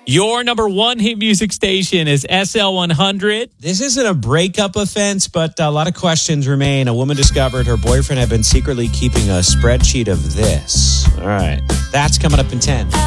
Your number one hit music station is SL100. This isn't a breakup offense, but a lot of questions remain. A woman discovered her boyfriend had been secretly keeping a spreadsheet of this. All right. That's coming up in 10.